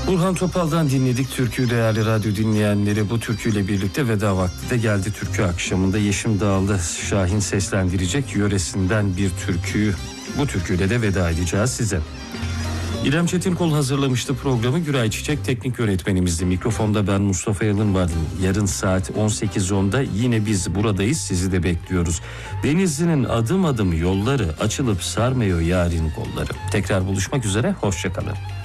Burhan Topal'dan dinledik türkü. Değerli radyo dinleyenleri, bu türküyle birlikte veda vakti de geldi. Türkü akşamında Yeşim Dağlı Şahin seslendirecek yöresinden bir türküyü. Bu türküyle de veda edeceğiz size. İrem Çetinkol hazırlamıştı programı. Güray Çiçek teknik yönetmenimizdi. Mikrofonda ben Mustafa Yalın vardım. Yarın saat 18.10'da yine biz buradayız. Sizi de bekliyoruz. Denizli'nin adım adım yolları, açılıp sarmıyor yarın kolları. Tekrar buluşmak üzere. Hoşça kalın.